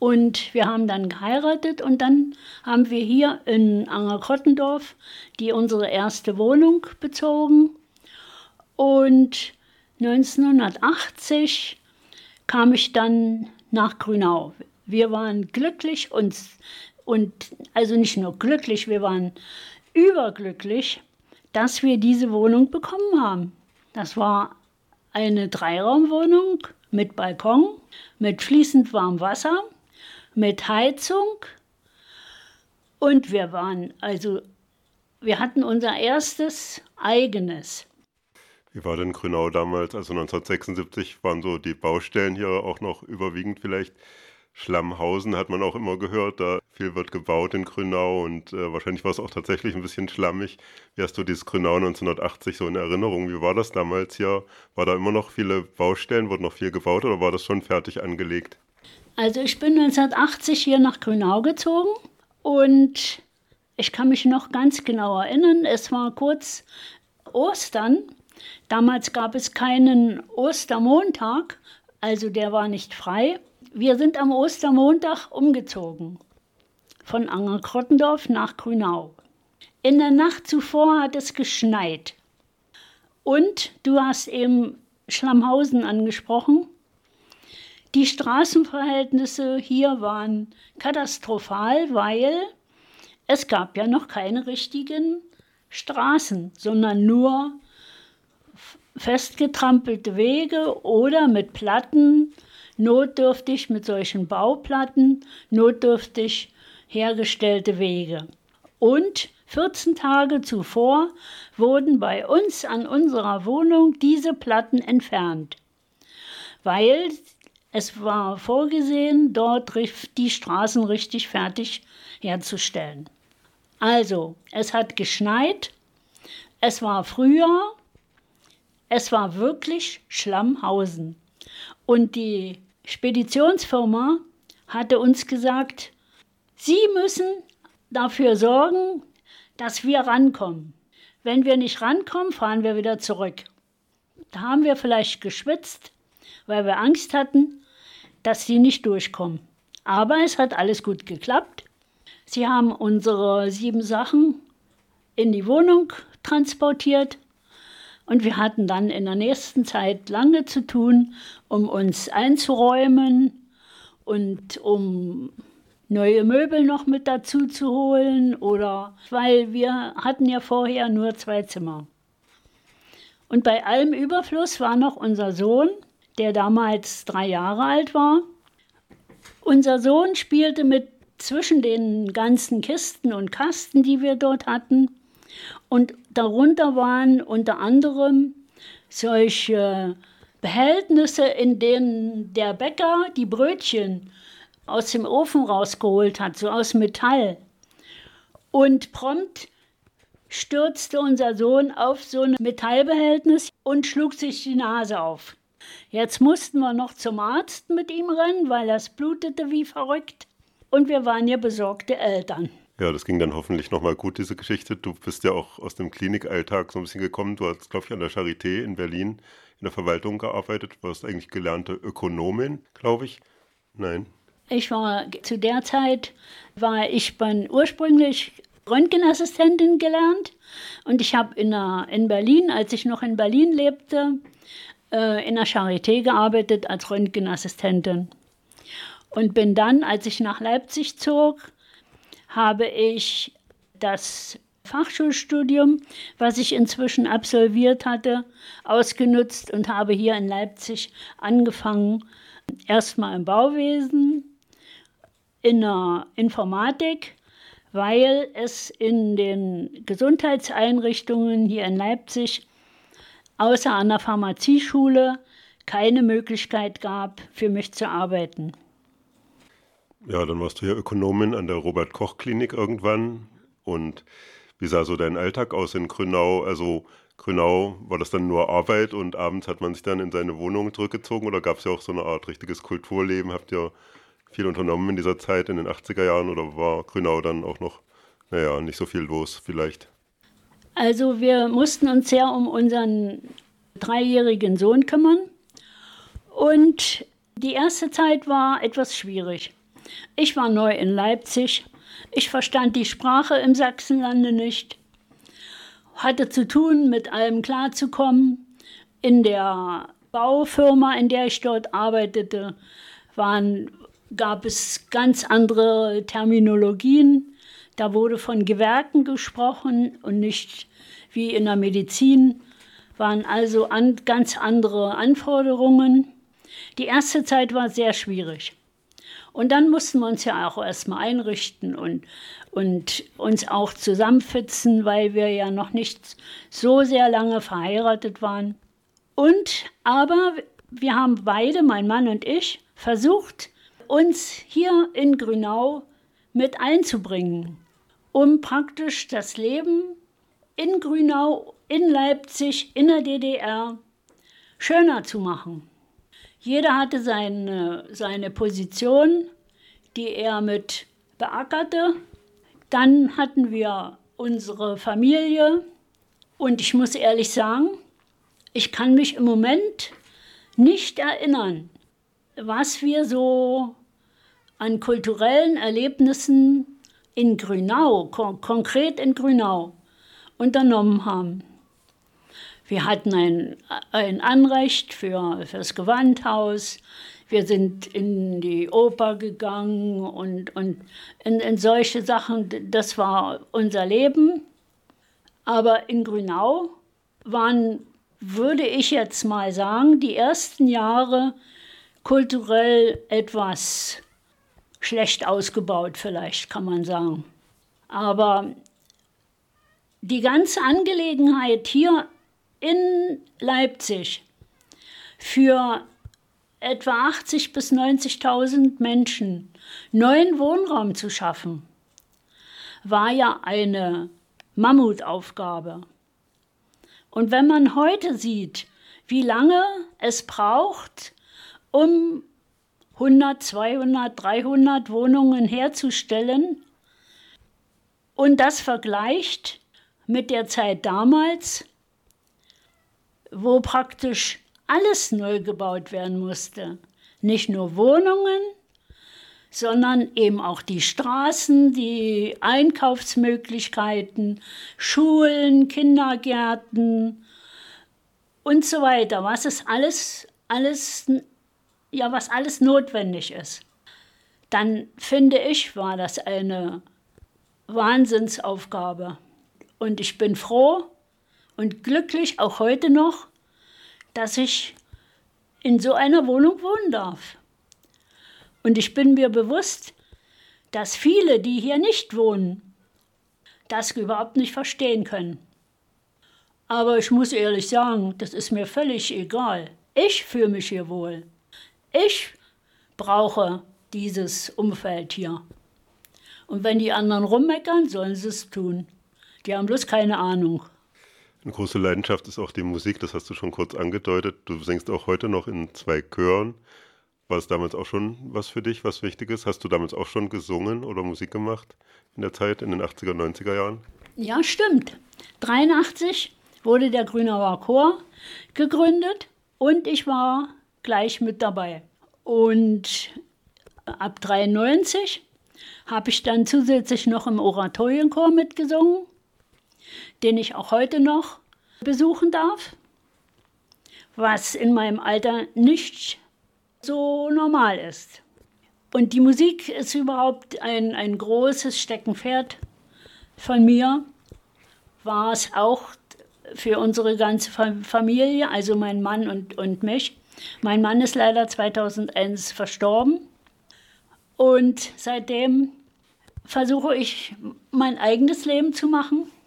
Und wir haben dann geheiratet und dann haben wir hier in Angerkottendorf unsere erste Wohnung bezogen. Und 1980 kam ich dann nach Grünau. Wir waren glücklich und also nicht nur glücklich, wir waren überglücklich, dass wir diese Wohnung bekommen haben. Das war eine Dreiraumwohnung mit Balkon, mit fließend warmem Wasser, mit Heizung und wir hatten unser erstes eigenes. Wie war denn Grünau damals? Also 1976 waren so die Baustellen hier auch noch überwiegend vielleicht. Schlammhausen hat man auch immer gehört, da viel wird gebaut in Grünau und wahrscheinlich war es auch tatsächlich ein bisschen schlammig. Wie hast du dieses Grünau 1980 so in Erinnerung? Wie war das damals hier? War da immer noch viele Baustellen, wurde noch viel gebaut oder war das schon fertig angelegt? Also ich bin 1980 hier nach Grünau gezogen und ich kann mich noch ganz genau erinnern, es war kurz Ostern. Damals gab es keinen Ostermontag, also der war nicht frei. Wir sind am Ostermontag umgezogen, von Angerkottendorf nach Grünau. In der Nacht zuvor hat es geschneit. Und du hast eben Schlammhausen angesprochen. Die Straßenverhältnisse hier waren katastrophal, weil es gab ja noch keine richtigen Straßen, sondern nur festgetrampelte Wege oder mit Platten, notdürftig mit solchen Bauplatten, notdürftig hergestellte Wege. Und 14 Tage zuvor wurden bei uns an unserer Wohnung diese Platten entfernt, weil es war vorgesehen, dort die Straßen richtig fertig herzustellen. Also, es hat geschneit, es war Frühjahr, es war wirklich Schlammhausen. Und die Speditionsfirma hatte uns gesagt, Sie müssen dafür sorgen, dass wir rankommen. Wenn wir nicht rankommen, fahren wir wieder zurück. Da haben wir vielleicht geschwitzt, weil wir Angst hatten, dass sie nicht durchkommen. Aber es hat alles gut geklappt. Sie haben unsere 7 Sachen in die Wohnung transportiert und wir hatten dann in der nächsten Zeit lange zu tun, um uns einzuräumen und um neue Möbel noch mit dazu zu holen, oder weil wir hatten ja vorher nur 2 Zimmer. Und bei allem Überfluss war noch unser Sohn, der damals 3 Jahre alt war. Unser Sohn spielte mit zwischen den ganzen Kisten und Kasten, die wir dort hatten. Und darunter waren unter anderem solche Behältnisse, in denen der Bäcker die Brötchen aus dem Ofen rausgeholt hat, so aus Metall. Und prompt stürzte unser Sohn auf so ein Metallbehältnis und schlug sich die Nase auf. Jetzt mussten wir noch zum Arzt mit ihm rennen, weil das blutete wie verrückt. Und wir waren ja besorgte Eltern. Ja, das ging dann hoffentlich nochmal gut, diese Geschichte. Du bist ja auch aus dem Klinikalltag so ein bisschen gekommen. Du hast, glaube ich, an der Charité in Berlin in der Verwaltung gearbeitet. Du warst eigentlich gelernte Ökonomin, glaube ich. Nein. Zu der Zeit war ich ursprünglich Röntgenassistentin gelernt. Und ich habe in Berlin, als ich noch in Berlin lebte, in der Charité gearbeitet als Röntgenassistentin. Und bin dann, als ich nach Leipzig zog, habe ich das Fachschulstudium, was ich inzwischen absolviert hatte, ausgenutzt und habe hier in Leipzig angefangen, erstmal im Bauwesen, in der Informatik, weil es in den Gesundheitseinrichtungen hier in Leipzig außer an der Pharmazieschule keine Möglichkeit gab, für mich zu arbeiten. Ja, dann warst du ja Ökonomin an der Robert-Koch-Klinik irgendwann. Und wie sah so dein Alltag aus in Grünau? Also Grünau, war das dann nur Arbeit und abends hat man sich dann in seine Wohnung zurückgezogen oder gab es ja auch so eine Art richtiges Kulturleben? Habt ihr viel unternommen in dieser Zeit, in den 80er Jahren, oder war Grünau dann auch noch, nicht so viel los vielleicht? Also wir mussten uns sehr um unseren 3-jährigen Sohn kümmern und die erste Zeit war etwas schwierig. Ich war neu in Leipzig. Ich verstand die Sprache im Sachsenlande nicht. Hatte zu tun, mit allem klarzukommen. In der Baufirma, in der ich dort arbeitete, gab es ganz andere Terminologien. Da wurde von Gewerken gesprochen und nicht wie in der Medizin. Waren also ganz andere Anforderungen. Die erste Zeit war sehr schwierig. Und dann mussten wir uns ja auch erstmal einrichten und uns auch zusammenfitzen, weil wir ja noch nicht so sehr lange verheiratet waren. Aber wir haben beide, mein Mann und ich, versucht, uns hier in Grünau mit einzubringen, um praktisch das Leben in Grünau, in Leipzig, in der DDR schöner zu machen. Jeder hatte seine Position, die er mit beackerte. Dann hatten wir unsere Familie und ich muss ehrlich sagen, ich kann mich im Moment nicht erinnern, was wir so an kulturellen Erlebnissen in Grünau, konkret in Grünau, unternommen haben. Wir hatten ein Anrecht fürs Gewandhaus, wir sind in die Oper gegangen und in solche Sachen, das war unser Leben. Aber in Grünau waren, würde ich jetzt mal sagen, die ersten Jahre kulturell etwas schlecht ausgebaut, vielleicht kann man sagen. Aber die ganze Angelegenheit hier in Leipzig für etwa 80.000 bis 90.000 Menschen neuen Wohnraum zu schaffen, war ja eine Mammutaufgabe. Und wenn man heute sieht, wie lange es braucht, um 100, 200, 300 Wohnungen herzustellen und das vergleicht mit der Zeit damals, wo praktisch alles neu gebaut werden musste. Nicht nur Wohnungen, sondern eben auch die Straßen, die Einkaufsmöglichkeiten, Schulen, Kindergärten und so weiter. Was alles notwendig ist. Dann finde ich, war das eine Wahnsinnsaufgabe. Und ich bin froh und glücklich, auch heute noch, dass ich in so einer Wohnung wohnen darf. Und ich bin mir bewusst, dass viele, die hier nicht wohnen, das überhaupt nicht verstehen können. Aber ich muss ehrlich sagen, das ist mir völlig egal. Ich fühle mich hier wohl. Ich brauche dieses Umfeld hier. Und wenn die anderen rummeckern, sollen sie es tun. Die haben bloß keine Ahnung. Eine große Leidenschaft ist auch die Musik, das hast du schon kurz angedeutet. Du singst auch heute noch in 2 Chören. War es damals auch schon was für dich, was Wichtiges? Hast du damals auch schon gesungen oder Musik gemacht in der Zeit, in den 80er, 90er Jahren? Ja, stimmt. 1983 wurde der Grünauer Chor gegründet und ich war gleich mit dabei. Und ab 1993 habe ich dann zusätzlich noch im Oratorienchor mitgesungen, den ich auch heute noch besuchen darf, was in meinem Alter nicht so normal ist. Und die Musik ist überhaupt ein großes Steckenpferd von mir, war es auch für unsere ganze Familie, also mein Mann und mich. Mein Mann ist leider 2001 verstorben und seitdem versuche ich, mein eigenes Leben zu machen